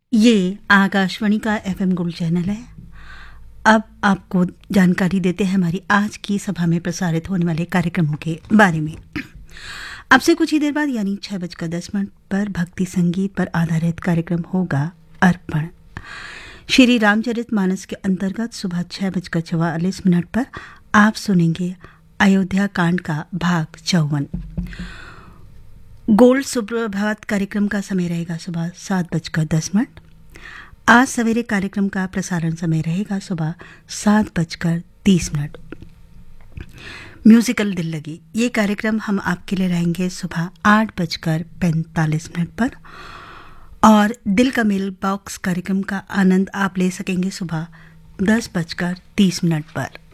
ये आकाशवाणी का FM gold channel है। अब आपको जानकारी देते हैं हमारी आज की सभा में प्रसारित होने वाले कार्यक्रमों के बारे में। अब से कुछ ही देर बाद यानी 6:10 पर भक्ति संगीत पर आधारित कार्यक्रम होगा अर्पण। श्री रामचरित मानस के अंतर्गत सुबह 6:44 पर आप सुनेंगे अयोध्या कांड का भाग 54। गोल्ड सुप्रभात कार्यक्रम का समय रहेगा सुबह 7:10। आज सवेरे कार्यक्रम का प्रसारण समय रहेगा सुबह 7:30। म्यूजिकल दिल लगी ये कार्यक्रम हम आपके लिए रहेंगे सुबह 8:45 पर और दिल का मेल बॉक्स कार्यक्रम का आनंद आप ले सकेंगे सुबह 10:30 पर।